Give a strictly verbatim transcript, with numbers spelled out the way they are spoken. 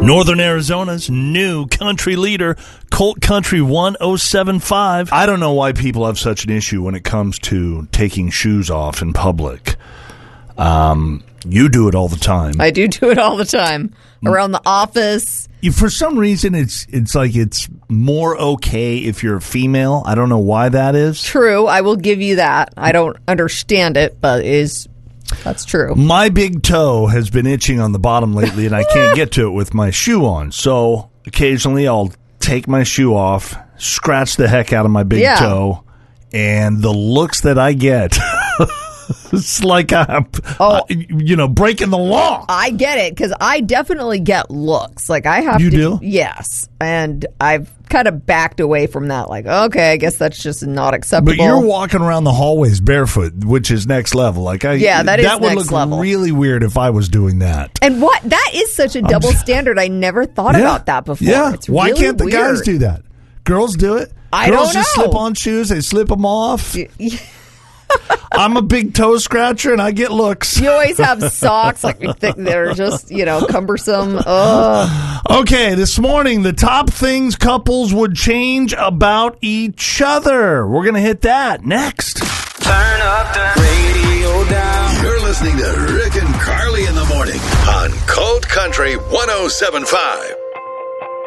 Northern Arizona's new country leader, Colt Country one oh seven five. I don't know why people have such an issue when it comes to taking shoes off in public. Um, you do it all the time. I do do it all the time. Around the office. You, for some reason, it's it's like it's more okay if you're a female. I don't know why that is. True. I will give you that. I don't understand it, but it is that's true. My big toe has been itching on the bottom lately, and I can't get to it with my shoe on. So occasionally I'll take my shoe off, scratch the heck out of my big yeah. toe, and the looks that I get... It's like I'm, oh, uh, you know, breaking the law. I get it, because I definitely get looks. Like, I have you to... You do? Yes. And I've kind of backed away from that. Like, okay, I guess that's just not acceptable. But you're walking around the hallways barefoot, which is next level. Like, I, yeah, that is that would next look level. really weird if I was doing that. And what? That is such a double I'm, standard. I never thought yeah, about that before. Yeah. It's Why really can't the weird. guys do that? Girls do it. I Girls don't know. just slip on shoes. They slip them off. I'm a big toe scratcher, and I get looks. You always have socks, like, they're just, you know, cumbersome. Ugh. Okay, this morning, the top things couples would change about each other. We're going to hit that next. Turn up the radio down. You're listening to Rick and Carly in the morning on Colt Country one oh seven point five.